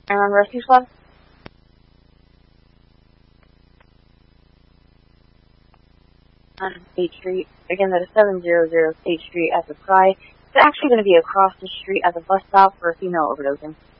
Around Rescue Squad? On State Street. Again, that is 700 State Street at the Pry. It's actually going to be across the street at the bus stop for a female overdosing.